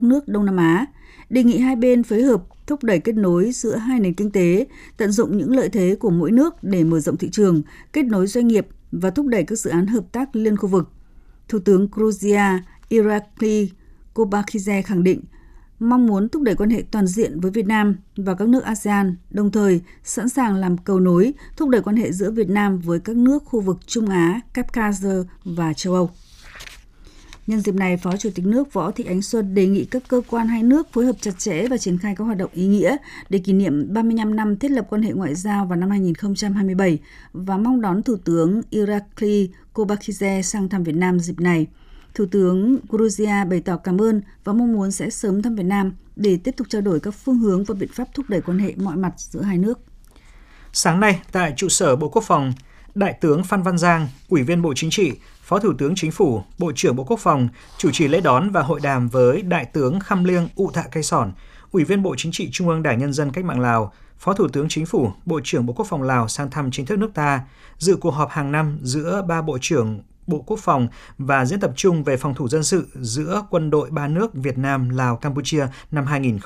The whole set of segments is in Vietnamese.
nước Đông Nam Á, đề nghị hai bên phối hợp thúc đẩy kết nối giữa hai nền kinh tế, tận dụng những lợi thế của mỗi nước để mở rộng thị trường, kết nối doanh nghiệp và thúc đẩy các dự án hợp tác liên khu vực. Thủ tướng Georgia Irakli Kobakhidze khẳng định mong muốn thúc đẩy quan hệ toàn diện với Việt Nam và các nước ASEAN, đồng thời sẵn sàng làm cầu nối, thúc đẩy quan hệ giữa Việt Nam với các nước khu vực Trung Á, Caucasus và châu Âu. Nhân dịp này, Phó Chủ tịch nước Võ Thị Ánh Xuân đề nghị các cơ quan hai nước phối hợp chặt chẽ và triển khai các hoạt động ý nghĩa để kỷ niệm 35 năm thiết lập quan hệ ngoại giao vào năm 2027 và mong đón Thủ tướng Irakli Kobakhidze sang thăm Việt Nam dịp này. Thủ tướng Georgia bày tỏ cảm ơn và mong muốn sẽ sớm thăm Việt Nam để tiếp tục trao đổi các phương hướng và biện pháp thúc đẩy quan hệ mọi mặt giữa hai nước. Sáng nay, tại trụ sở Bộ Quốc phòng, Đại tướng Phan Văn Giang, Ủy viên Bộ Chính trị, Phó Thủ tướng Chính phủ, Bộ trưởng Bộ Quốc phòng chủ trì lễ đón và hội đàm với Đại tướng Kham Liêng U Thạ Cây Sòn, Ủy viên Bộ Chính trị Trung ương Đảng Nhân dân Cách mạng Lào, Phó Thủ tướng Chính phủ, Bộ trưởng Bộ Quốc phòng Lào sang thăm chính thức nước ta, dự cuộc họp hàng năm giữa ba Bộ trưởng Bộ Quốc phòng và diễn tập chung về phòng thủ dân sự giữa quân đội ba nước Việt Nam, Lào, Campuchia năm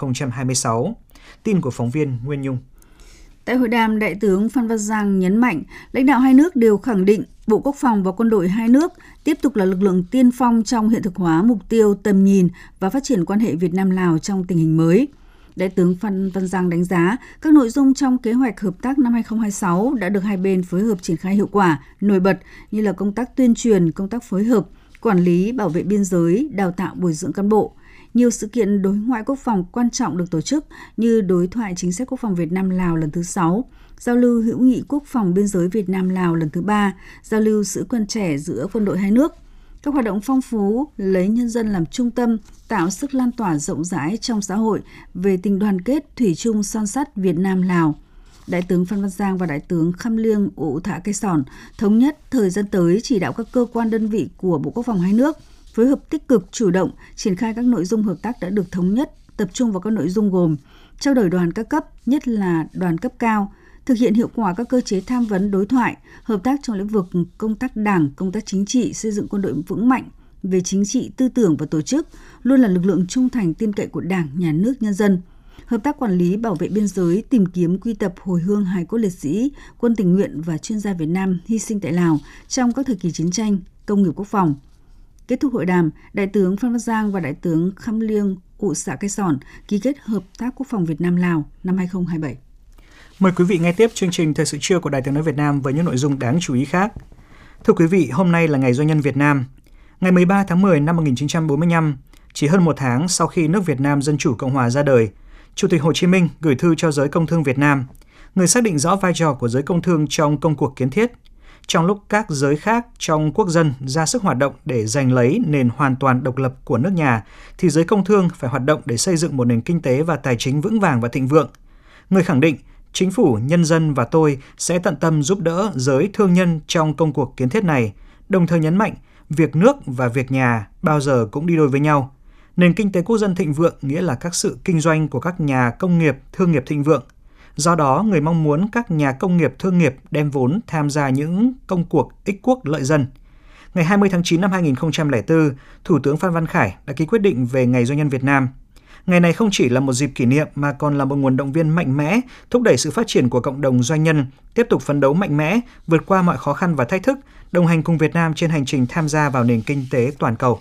2026. Tin của phóng viên Nguyên Nhung. Tại hội đàm, Đại tướng Phan Văn Giang nhấn mạnh, lãnh đạo hai nước đều khẳng định Bộ Quốc phòng và quân đội hai nước tiếp tục là lực lượng tiên phong trong hiện thực hóa mục tiêu, tầm nhìn và phát triển quan hệ Việt Nam-Lào trong tình hình mới. Đại tướng Phan Văn Giang đánh giá các nội dung trong kế hoạch hợp tác năm 2026 đã được hai bên phối hợp triển khai hiệu quả, nổi bật như là công tác tuyên truyền, công tác phối hợp, quản lý, bảo vệ biên giới, đào tạo bồi dưỡng cán bộ. Nhiều sự kiện đối ngoại quốc phòng quan trọng được tổ chức như đối thoại chính sách quốc phòng Việt Nam-Lào lần thứ 6, giao lưu hữu nghị quốc phòng biên giới Việt Nam-Lào lần thứ 3, giao lưu sĩ quan trẻ giữa quân đội hai nước. Các hoạt động phong phú lấy nhân dân làm trung tâm, tạo sức lan tỏa rộng rãi trong xã hội về tình đoàn kết thủy chung son sắt Việt Nam-Lào. Đại tướng Phan Văn Giang và Đại tướng Kham Liêng U Thạ Cây Sòn thống nhất thời gian tới chỉ đạo các cơ quan đơn vị của Bộ Quốc phòng hai nước phối hợp tích cực, chủ động, triển khai các nội dung hợp tác đã được thống nhất, tập trung vào các nội dung gồm trao đổi đoàn các cấp, nhất là đoàn cấp cao, thực hiện hiệu quả các cơ chế tham vấn đối thoại, hợp tác trong lĩnh vực công tác đảng, công tác chính trị, xây dựng quân đội vững mạnh về chính trị, tư tưởng và tổ chức, luôn là lực lượng trung thành tin cậy của Đảng, Nhà nước, nhân dân. Hợp tác quản lý, bảo vệ biên giới, tìm kiếm, quy tập, hồi hương hài cốt liệt sĩ, quân tình nguyện và chuyên gia Việt Nam hy sinh tại Lào trong các thời kỳ chiến tranh, công nghiệp quốc phòng. Kết thúc hội đàm, Đại tướng Phan Văn Giang và Đại tướng Kham Liêng U Thạ Cây Sòn ký kết hợp tác quốc phòng Việt Nam-Lào năm 2027. Mời quý vị nghe tiếp chương trình Thời sự trưa của Đài Tiếng nói Việt Nam với những nội dung đáng chú ý khác. Thưa quý vị, hôm nay là Ngày Doanh nhân Việt Nam. Ngày 13 tháng 10 năm 1945, chỉ hơn một tháng sau khi nước Việt Nam Dân chủ Cộng hòa ra đời, Chủ tịch Hồ Chí Minh gửi thư cho giới công thương Việt Nam, người xác định rõ vai trò của giới công thương trong công cuộc kiến thiết. Trong lúc các giới khác trong quốc dân ra sức hoạt động để giành lấy nền hoàn toàn độc lập của nước nhà, thì giới công thương phải hoạt động để xây dựng một nền kinh tế và tài chính vững vàng và thịnh vượng. Người khẳng định, Chính phủ, nhân dân và tôi sẽ tận tâm giúp đỡ giới thương nhân trong công cuộc kiến thiết này, đồng thời nhấn mạnh việc nước và việc nhà bao giờ cũng đi đôi với nhau. Nền kinh tế quốc dân thịnh vượng nghĩa là các sự kinh doanh của các nhà công nghiệp, thương nghiệp thịnh vượng. Do đó, người mong muốn các nhà công nghiệp, thương nghiệp đem vốn tham gia những công cuộc ích quốc lợi dân. Ngày 20 tháng 9 năm 2004, Thủ tướng Phan Văn Khải đã ký quyết định về Ngày Doanh nhân Việt Nam. Ngày này không chỉ là một dịp kỷ niệm mà còn là một nguồn động viên mạnh mẽ, thúc đẩy sự phát triển của cộng đồng doanh nhân, tiếp tục phấn đấu mạnh mẽ, vượt qua mọi khó khăn và thách thức, đồng hành cùng Việt Nam trên hành trình tham gia vào nền kinh tế toàn cầu.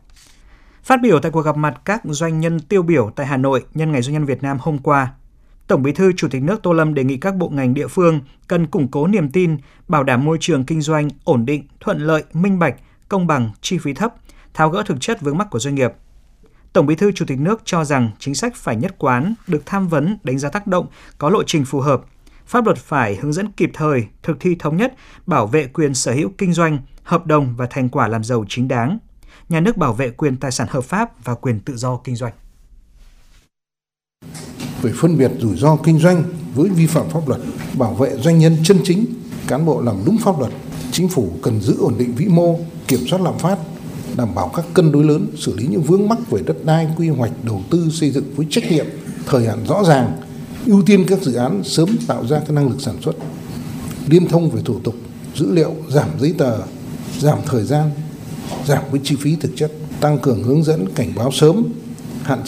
Phát biểu tại cuộc gặp mặt các doanh nhân tiêu biểu tại Hà Nội nhân Ngày Doanh nhân Việt Nam hôm qua, Tổng Bí thư Chủ tịch nước Tô Lâm đề nghị các bộ ngành địa phương cần củng cố niềm tin, bảo đảm môi trường kinh doanh ổn định, thuận lợi, minh bạch, công bằng, chi phí thấp, tháo gỡ thực chất vướng mắc của doanh nghiệp. Tổng Bí thư Chủ tịch nước cho rằng chính sách phải nhất quán, được tham vấn, đánh giá tác động, có lộ trình phù hợp. Pháp luật phải hướng dẫn kịp thời, thực thi thống nhất, bảo vệ quyền sở hữu kinh doanh, hợp đồng và thành quả làm giàu chính đáng. Nhà nước bảo vệ quyền tài sản hợp pháp và quyền tự do kinh doanh. Phải phân biệt rủi ro kinh doanh với vi phạm pháp luật, bảo vệ doanh nhân chân chính, cán bộ làm đúng pháp luật. Chính phủ cần giữ ổn định vĩ mô, kiểm soát lạm phát, đảm bảo các cân đối lớn, xử lý những vướng mắc về đất đai, quy hoạch, đầu tư, xây dựng với trách nhiệm, thời hạn rõ ràng, ưu tiên các dự án sớm tạo ra các năng lực sản xuất, liên thông về thủ tục, dữ liệu, giảm giấy tờ, giảm thời gian, giảm với chi phí thực chất, tăng cường hướng dẫn cảnh báo sớm,